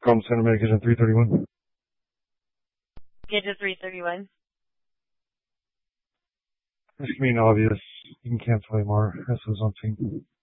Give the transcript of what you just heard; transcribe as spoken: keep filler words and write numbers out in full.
Call Center Medication three thirty-one. Get to three thirty-one. This can mean obvious. You can cancel A M R. That's what's on scene.